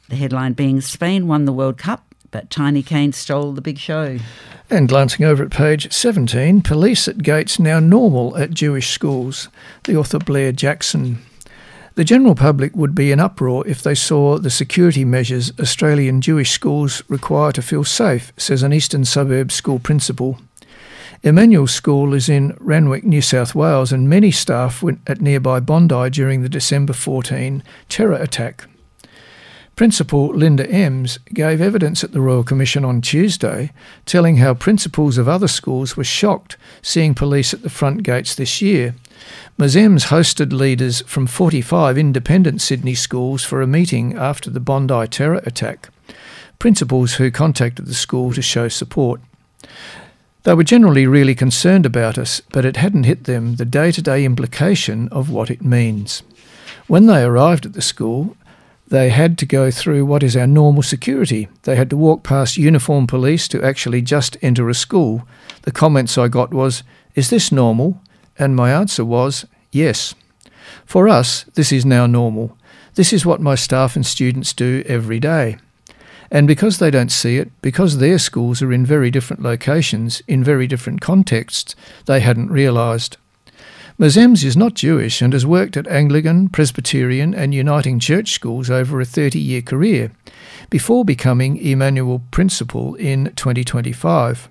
The headline being Spain won the World Cup, but Tiny Kane stole the big show. And glancing over at page 17, police at gates now normal at Jewish schools. The author Blair Jackson. The general public would be in uproar if they saw the security measures Australian Jewish schools require to feel safe, says an eastern suburb school principal. Emmanuel School is in Randwick, New South Wales, and many staff went at nearby Bondi during the December 14 terror attack. Principal Linda Ems gave evidence at the Royal Commission on Tuesday, telling how principals of other schools were shocked seeing police at the front gates this year. Ms Ems hosted leaders from 45 independent Sydney schools for a meeting after the Bondi terror attack, principals who contacted the school to show support. They were generally really concerned about us, but it hadn't hit them the day-to-day implication of what it means. When they arrived at the school, they had to go through what is our normal security. They had to walk past uniformed police to actually just enter a school. The comments I got was, "Is this normal?" And my answer was, yes. For us, this is now normal. This is what my staff and students do every day. And because they don't see it, because their schools are in very different locations, in very different contexts, they hadn't realised. Ms Ems is not Jewish and has worked at Anglican, Presbyterian and Uniting Church schools over a 30-year career, before becoming Emmanuel Principal in 2025.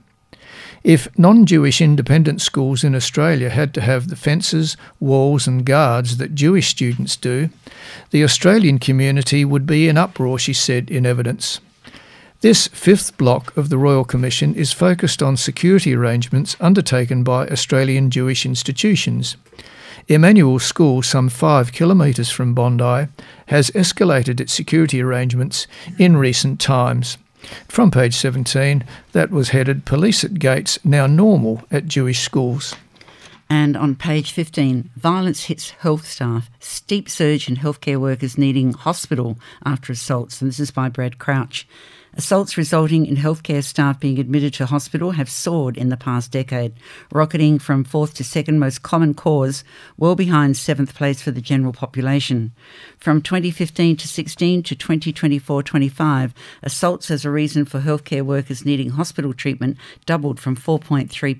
If non-Jewish independent schools in Australia had to have the fences, walls and guards that Jewish students do, the Australian community would be in uproar, she said in evidence. This fifth block of the Royal Commission is focused on security arrangements undertaken by Australian Jewish institutions. Emmanuel School, some 5 kilometres from Bondi, has escalated its security arrangements in recent times. From page 17, that was headed Police at Gates Now Normal at Jewish Schools. And on page 15, violence hits health staff. Steep surge in healthcare workers needing hospital after assaults. And this is by Brad Crouch. Assaults resulting in healthcare staff being admitted to hospital have soared in the past decade, rocketing from 4th to 2nd most common cause, well behind 7th place for the general population. From 2015 to 16 to 2024-25, assaults as a reason for healthcare workers needing hospital treatment doubled from 4.3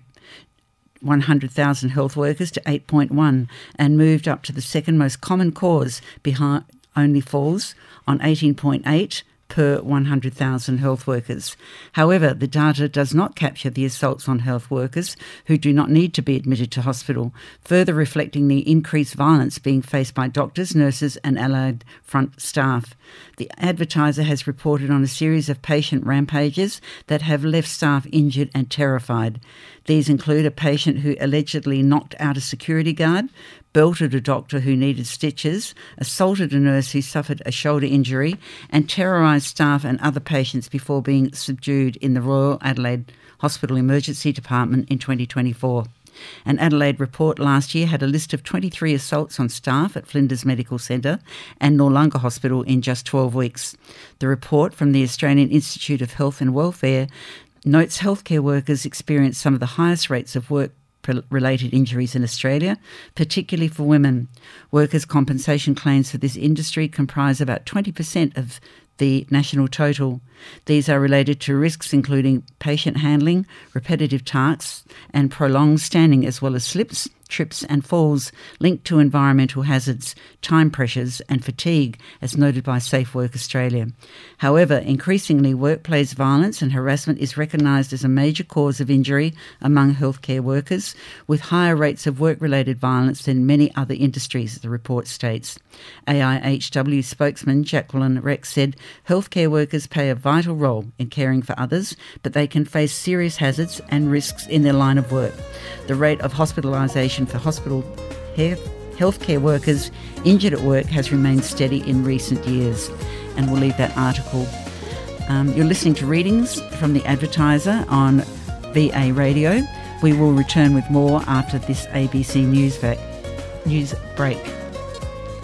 100,000 health workers to 8.1 and moved up to the second most common cause, behind only falls on 18.8 per 100,000 health workers. However, the data does not capture the assaults on health workers who do not need to be admitted to hospital, further reflecting the increased violence being faced by doctors, nurses and allied front staff. The Advertiser has reported on a series of patient rampages that have left staff injured and terrified. These include a patient who allegedly knocked out a security guard, belted a doctor who needed stitches, assaulted a nurse who suffered a shoulder injury, and terrorised staff and other patients before being subdued in the Royal Adelaide Hospital Emergency Department in 2024. An Adelaide report last year had a list of 23 assaults on staff at Flinders Medical Centre and Noarlunga Hospital in just 12 weeks. The report from the Australian Institute of Health and Welfare notes healthcare workers experience some of the highest rates of work-related injuries in Australia, particularly for women. Workers' compensation claims for this industry comprise about 20% of the national total. These are related to risks including patient handling, repetitive tasks, and prolonged standing, as well as slips, trips and falls linked to environmental hazards, time pressures and fatigue, as noted by Safe Work Australia. However, increasingly workplace violence and harassment is recognised as a major cause of injury among healthcare workers, with higher rates of work-related violence than many other industries, the report states. AIHW spokesman Jacqueline Rex said, healthcare workers play a vital role in caring for others, but they can face serious hazards and risks in their line of work. The rate of hospitalisation for hospital healthcare workers injured at work has remained steady in recent years. And we'll leave that article. You're listening to readings from the Advertiser on VA Radio. We will return with more after this ABC news break.